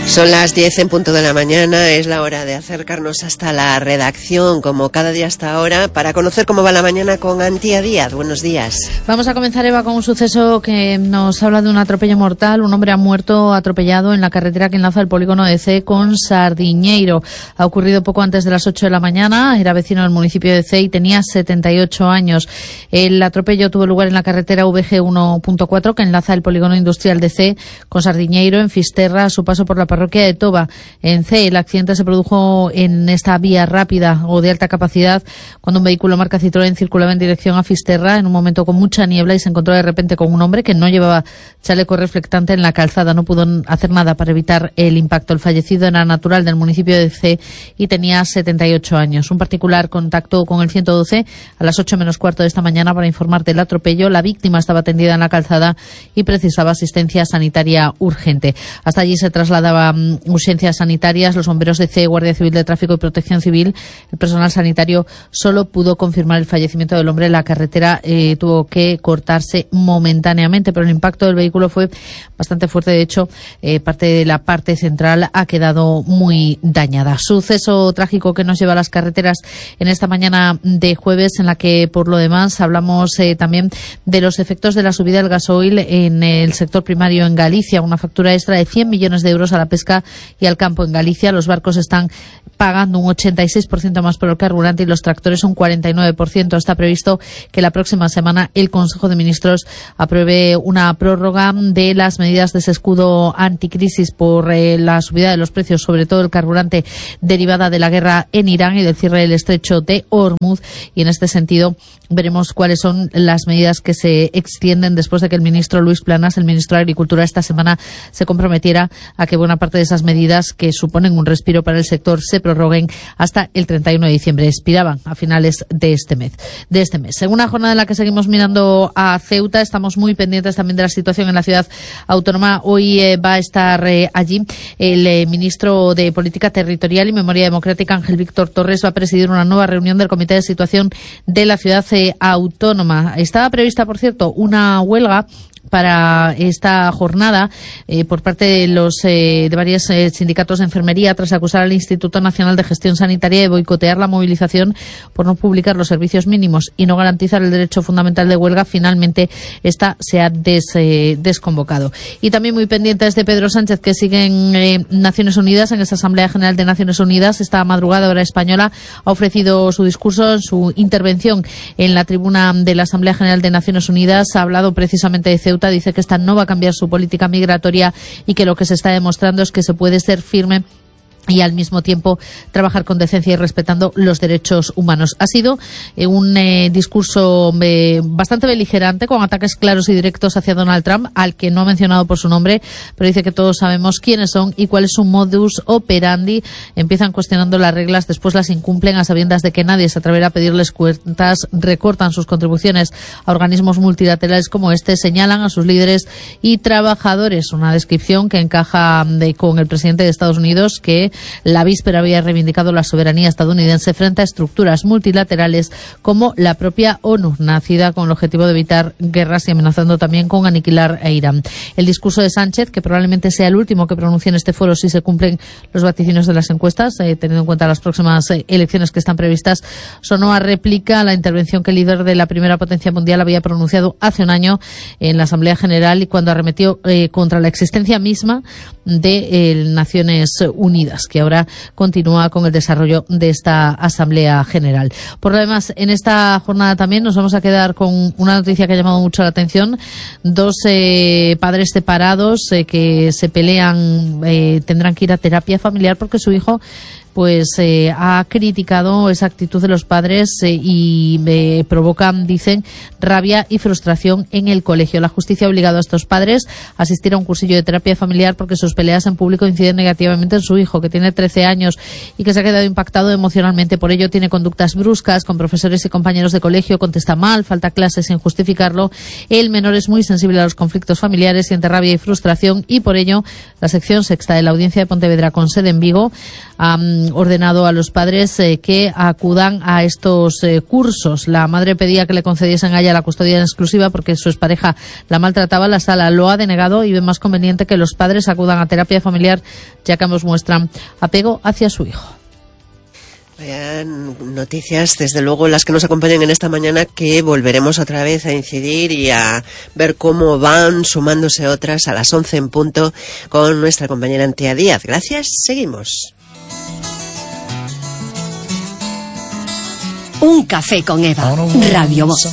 Son las 10 en punto de la mañana, es la hora de acercarnos hasta la redacción, como cada día hasta ahora, para conocer cómo va la mañana con Antía Díaz. Buenos días. Vamos a comenzar, Eva, con un suceso que nos habla de un atropello mortal. Un hombre ha muerto atropellado en la carretera que enlaza el polígono de Cee con Sardiñeiro. Ha ocurrido poco antes de las 8 de la mañana, era vecino del municipio de Cee y tenía 78 años. El atropello tuvo lugar en la carretera VG 1.4 que enlaza el polígono industrial de Cee con Sardiñeiro, en Fisterra, a su paso por la parroquia de Toba, en Cee. El accidente se produjo en esta vía rápida o de alta capacidad cuando un vehículo marca Citroën circulaba en dirección a Fisterra en un momento con mucha niebla y se encontró de repente con un hombre que no llevaba chaleco reflectante en la calzada. No pudo hacer nada para evitar el impacto. El fallecido era natural del municipio de Cee y tenía 78 años. Un particular contactó con el 112 a las 8 menos cuarto de esta mañana para informar del atropello. La víctima estaba tendida en la calzada y precisaba asistencia sanitaria urgente. Hasta allí se trasladaba urgencias sanitarias, los bomberos de Cee, Guardia Civil de Tráfico y Protección Civil. El personal sanitario solo pudo confirmar el fallecimiento del hombre. La carretera tuvo que cortarse momentáneamente, pero el impacto del vehículo fue bastante fuerte. De hecho, parte de la parte central ha quedado muy dañada. Suceso trágico que nos lleva a las carreteras en esta mañana de jueves, en la que, por lo demás, hablamos también de los efectos de la subida del gasoil en el sector primario en Galicia. Una factura extra de 100 millones de euros a la pesca y al campo en Galicia. Los barcos están pagando un 86% más por el carburante y los tractores un 49%. Está previsto que la próxima semana el Consejo de Ministros apruebe una prórroga de las medidas de ese escudo anticrisis por la subida de los precios, sobre todo el carburante, derivada de la guerra en Irán y del cierre del estrecho de Hormuz. Y en este sentido veremos cuáles son las medidas que se extienden después de que el ministro Luis Planas, el ministro de Agricultura, esta semana se comprometiera a que buena parte de esas medidas que suponen un respiro para el sector se prorroguen hasta el 31 de diciembre. Expiraban a finales de este mes. En una jornada en la que seguimos mirando a Ceuta, estamos muy pendientes también de la situación en la ciudad autónoma. Hoy va a estar allí el ministro de Política Territorial y Memoria Democrática, Ángel Víctor Torres. Va a presidir una nueva reunión del Comité de Situación de la ciudad autónoma. Estaba prevista, por cierto, una huelga para esta jornada por parte de los de varios sindicatos de enfermería, tras acusar al Instituto Nacional de Gestión Sanitaria de boicotear la movilización por no publicar los servicios mínimos y no garantizar el derecho fundamental de huelga. Finalmente esta se ha desconvocado. Y también muy pendientes de Pedro Sánchez, que sigue en Naciones Unidas, en esta Asamblea General de Naciones Unidas. Esta madrugada, hora española, ha ofrecido su discurso, su intervención en la tribuna de la Asamblea General de Naciones Unidas. Ha hablado precisamente de Ceuta. Dice que esta no va a cambiar su política migratoria y que lo que se está demostrando es que se puede ser firme y al mismo tiempo trabajar con decencia y respetando los derechos humanos. Ha sido un discurso bastante beligerante, con ataques claros y directos hacia Donald Trump, al que no ha mencionado por su nombre, pero dice que todos sabemos quiénes son y cuál es su modus operandi. Empiezan cuestionando las reglas, después las incumplen a sabiendas de que nadie se atreverá a pedirles cuentas, recortan sus contribuciones a organismos multilaterales como este, señalan a sus líderes y trabajadores. Una descripción que encaja con el presidente de Estados Unidos, que la víspera había reivindicado la soberanía estadounidense frente a estructuras multilaterales como la propia ONU, nacida con el objetivo de evitar guerras y amenazando también con aniquilar a Irán. El discurso de Sánchez, que probablemente sea el último que pronuncie en este foro si se cumplen los vaticinios de las encuestas, teniendo en cuenta las próximas elecciones que están previstas, sonó a réplica a la intervención que el líder de la primera potencia mundial había pronunciado hace un año en la Asamblea General, y cuando arremetió contra la existencia misma de Naciones Unidas, que ahora continúa con el desarrollo de esta Asamblea General. Por lo demás, en esta jornada también nos vamos a quedar con una noticia que ha llamado mucho la atención. Dos padres separados que se pelean tendrán que ir a terapia familiar porque su hijo ha criticado esa actitud de los padres y provocan, dicen, rabia y frustración en el colegio. La justicia ha obligado a estos padres a asistir a un cursillo de terapia familiar porque sus peleas en público inciden negativamente en su hijo, que tiene 13 años y que se ha quedado impactado emocionalmente. Por ello tiene conductas bruscas con profesores y compañeros de colegio, contesta mal, falta clases sin justificarlo. El menor es muy sensible a los conflictos familiares, siente rabia y frustración, y por ello La sección sexta de la Audiencia de Pontevedra, con sede en Vigo, ha ordenado a los padres que acudan a estos cursos. La madre pedía que le concediesen a ella la custodia en exclusiva porque su expareja la maltrataba. La sala lo ha denegado y ve más conveniente que los padres acudan a terapia familiar, ya que ambos muestran apego hacia su hijo. Noticias, desde luego, las que nos acompañan en esta mañana, que volveremos otra vez a incidir y a ver cómo van sumándose otras a las 11 en punto con nuestra compañera Antía Díaz. Gracias, seguimos. Un café con Eva, Radio Voz.